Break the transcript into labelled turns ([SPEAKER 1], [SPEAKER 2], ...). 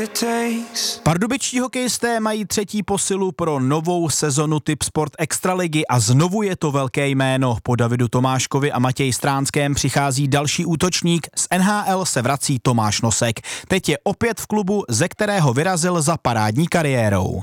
[SPEAKER 1] Pardubičtí hokejisté mají třetí posilu pro novou sezonu Tipsport Extraligy a znovu je to velké jméno. Po Davidu Tomáškovi a Matěji Stránském přichází další útočník, z NHL se vrací Tomáš Nosek. Teď je opět v klubu, ze kterého vyrazil za parádní kariérou.